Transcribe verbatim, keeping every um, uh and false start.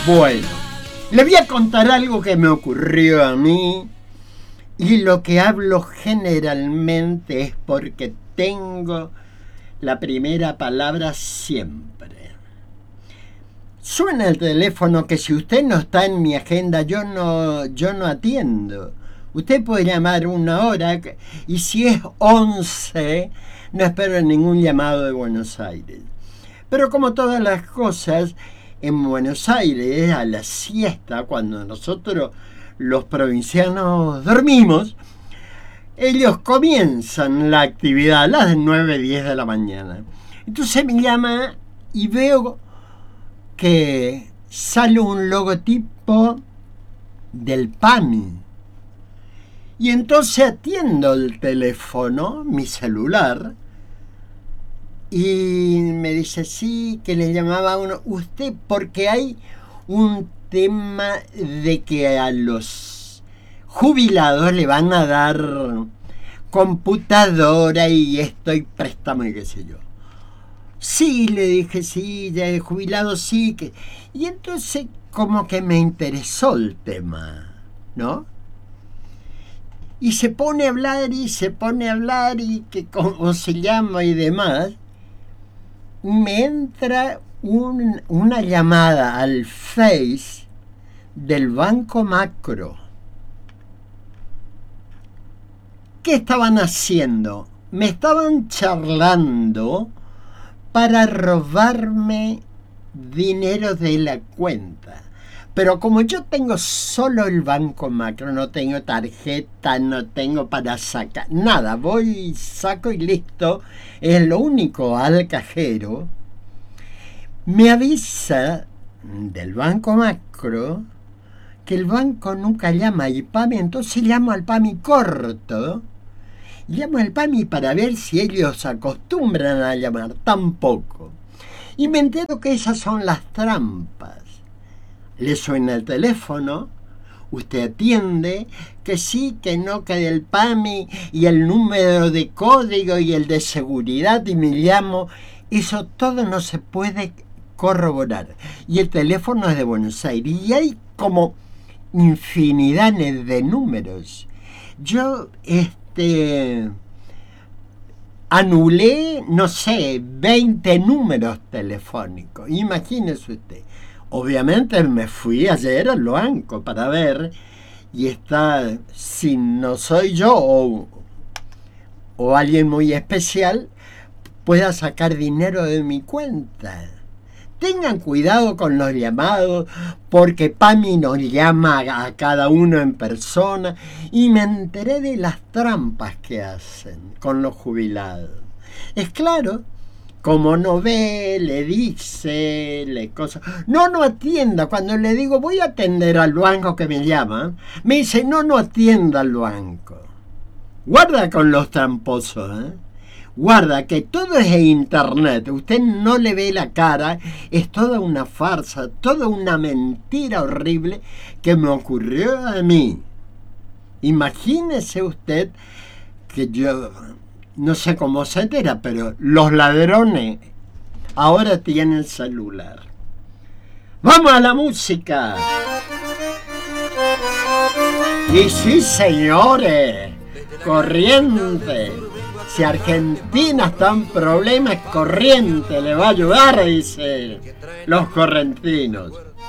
Bueno, le voy a contar algo que me ocurrió a mí y lo que hablo generalmente es porque tengo la primera palabra siempre. Suena el teléfono que si usted no está en mi agenda yo no, yo no atiendo. Usted puede llamar una hora y si es once no espero ningún llamado de Buenos Aires. Pero como todas las cosas, en Buenos Aires a la siesta, cuando nosotros los provincianos dormimos, ellos comienzan la actividad a las nueve, diez de la mañana. Entonces me llama y veo que sale un logotipo del P A M I. Y entonces atiendo el teléfono, mi celular, y me dice, sí, que le llamaba a uno, usted, porque hay un tema de que a los jubilados le van a dar computadora y esto y préstamo y qué sé yo. Sí, le dije, sí, ya he jubilado, sí. Que... Y entonces como que me interesó el tema, ¿no? Y se pone a hablar y se pone a hablar y que cómo se llama y demás. Me entra un, una llamada al Face del Banco Macro. ¿Qué estaban haciendo? Me estaban charlando para robarme dinero de la cuenta. Pero como yo tengo solo el Banco Macro, no tengo tarjeta, no tengo para sacar, nada, voy, saco y listo, es lo único al cajero, me avisa del Banco Macro que el banco nunca llama al P A M I, entonces llamo al P A M I corto, llamo al P A M I para ver si ellos acostumbran a llamar, tampoco. Y me entero que esas son las trampas. Le suena el teléfono, usted atiende, que sí, que no, que del P A M I y el número de código y el de seguridad y me llamo, eso todo no se puede corroborar. Y el teléfono es de Buenos Aires y hay como infinidades de números. Yo, este, anulé, no sé, veinte números telefónicos, imagínese usted. Obviamente me fui ayer al banco para ver y está, si no soy yo o, o alguien muy especial, pueda sacar dinero de mi cuenta. Tengan cuidado con los llamados porque P A M I nos llama a cada uno en persona y me enteré de las trampas que hacen con los jubilados. Es claro. Como no ve, le dice, le cosa. No, no atienda. Cuando le digo, voy a atender al banco que me llama, me dice, no, no atienda al banco. Guarda con los tramposos, ¿eh? Guarda que todo es internet. Usted no le ve la cara. Es toda una farsa, toda una mentira horrible que me ocurrió a mí. Imagínese usted que yo... No sé cómo se entera, pero los ladrones ahora tienen celular. ¡Vamos a la música! Y sí, señores, corriente. Si Argentina está en problemas, corriente le va a ayudar, dice los correntinos.